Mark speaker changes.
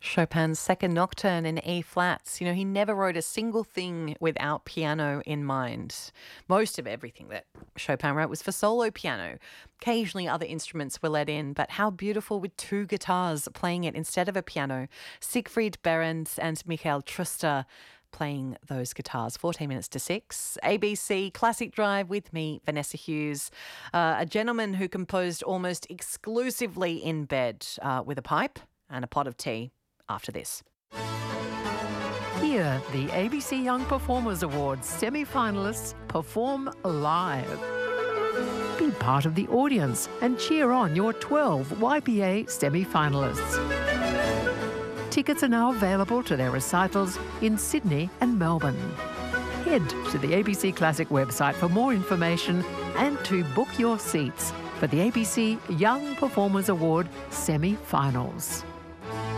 Speaker 1: Chopin's Second Nocturne in E flats. He never wrote a single thing without piano in mind. Most of everything that Chopin wrote was for solo piano. Occasionally other instruments were let in, but how beautiful with two guitars playing it instead of a piano. Siegfried Behrens and Michael Truster playing those guitars. 14 minutes to 6. ABC Classic Drive with me, Vanessa Hughes, a gentleman who composed almost exclusively in bed with a pipe and a pot of tea. After this.
Speaker 2: Hear the ABC Young Performers Awards semi-finalists perform live. Be part of the audience and cheer on your 12 YPA semi-finalists. Tickets are now available to their recitals in Sydney and Melbourne. Head to the ABC Classic website for more information and to book your seats for the ABC Young Performers Award semi-finals.